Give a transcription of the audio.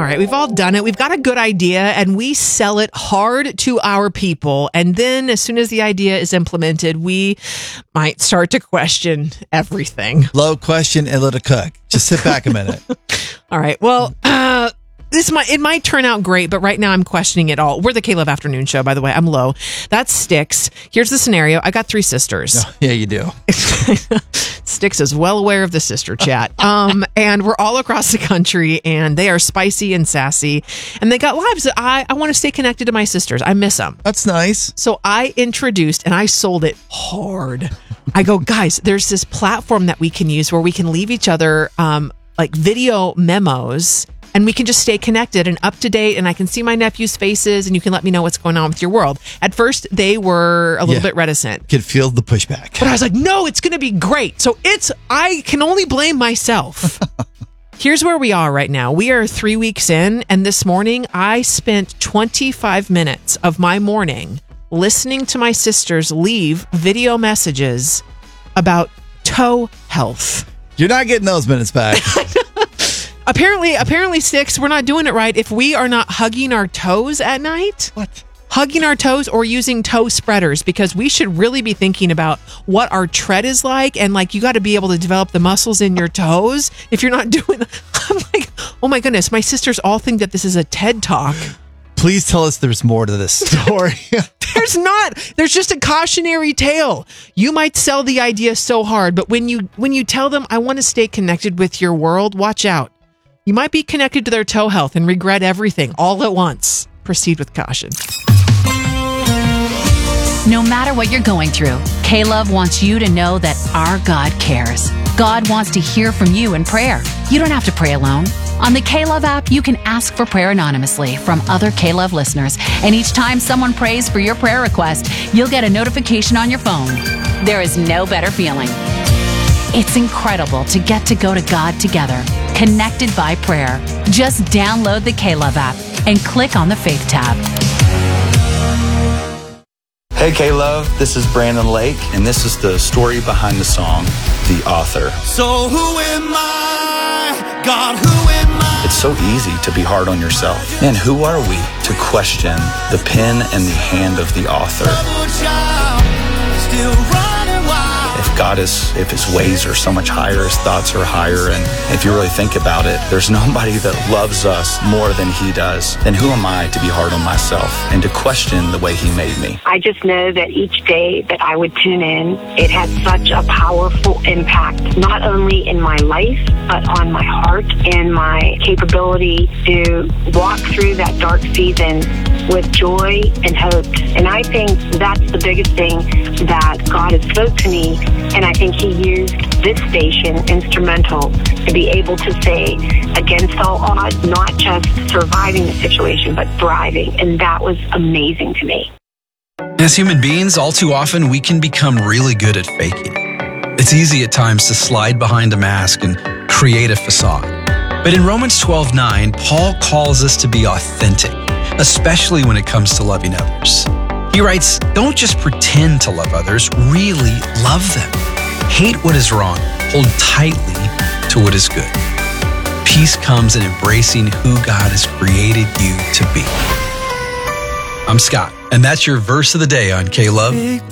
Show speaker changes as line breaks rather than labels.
right. We've all done it. We've got a good idea and we sell it hard to our people. And then as soon as the idea is implemented, we might start to question everything.
Low question and let it cook. Just sit back a minute.
All right. Well, it might turn out great, but right now I'm questioning it all. We're the K-Love Afternoon Show, by the way. I'm Lo. That's Styx. Here's the scenario. I got 3 sisters.
Oh, yeah, you do.
Styx is well aware of the sister chat. And we're all across the country, and they are spicy and sassy, and they got lives. I want to stay connected to my sisters. I miss them.
That's nice.
So I introduced, and I sold it hard. I go, guys, there's this platform that we can use where we can leave each other like video memos, and we can just stay connected and up to date, and I can see my nephews' faces, and you can let me know what's going on with your world. At first, they were a little bit reticent.
Could feel the pushback.
But I was like, no, it's going to be great. So I can only blame myself. Here's where we are right now. We are 3 weeks in, and this morning, I spent 25 minutes of my morning listening to my sisters leave video messages about toe health.
You're not getting those minutes back.
Apparently, Styx, we're not doing it right if we are not hugging our toes at night.
What?
Hugging our toes or using toe spreaders, because we should really be thinking about what our tread is like, and like you got to be able to develop the muscles in your toes. If you're not doing, I'm like, oh my goodness, my sisters all think that this is a TED Talk.
Please tell us there's more to this story.
There's not. There's just a cautionary tale. You might sell the idea so hard, but when you tell them, I want to stay connected with your world, watch out. You might be connected to their toe health and regret everything all at once. Proceed with caution.
No matter what you're going through, K-Love wants you to know that our God cares. God wants to hear from you in prayer. You don't have to pray alone. On the K-Love app, you can ask for prayer anonymously from other K-Love listeners. And each time someone prays for your prayer request, you'll get a notification on your phone. There is no better feeling. It's incredible to get to go to God together, connected by prayer. Just download the K-Love app and click on the Faith tab.
Hey K-Love, this is Brandon Lake, and this is the story behind the song, The Author.
So who am I? God, who am I?
It's so easy to be hard on yourself. Man, who are we to question the pen and the hand of the author?
Still running wild.
If his ways are so much higher, his thoughts are higher, and if you really think about it, there's nobody that loves us more than he does. Then who am I to be hard on myself and to question the way he made me?
I just know that each day that I would tune in, it had such a powerful impact, not only in my life, but on my heart and my capability to walk through that dark season with joy and hope. And I think that's the biggest thing that God has spoke to me. And I think he used this station instrumental to be able to say, against all odds, not just surviving the situation, but thriving. And that was amazing to me.
As human beings, all too often, we can become really good at faking. It's easy at times to slide behind a mask and create a facade. But in Romans 12:9, Paul calls us to be authentic, especially when it comes to loving others. He writes, don't just pretend to love others, really love them. Hate what is wrong, hold tightly to what is good. Peace comes in embracing who God has created you to be. I'm Scott, and that's your verse of the day on K-Love.